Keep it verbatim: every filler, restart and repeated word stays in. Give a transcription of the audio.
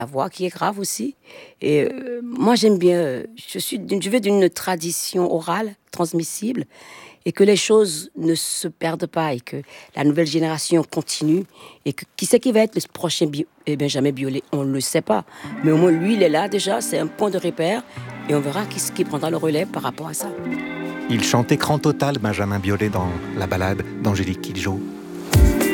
La voix qui est grave aussi. Et euh, moi, j'aime bien. euh, Je suis, d'une- je veux d'une tradition orale, transmissible, et que les choses ne se perdent pas et que la nouvelle génération continue. Et que qui c'est qui va être le prochain Bi- eh Benjamin Biolay? On ne le sait pas. Mais au moins, lui, il est là déjà. C'est un point de repère. Et on verra qui, qui prendra le relais par rapport à ça. Il chante écran total, Benjamin Biolay, dans la ballade d'Angélique Kidjo.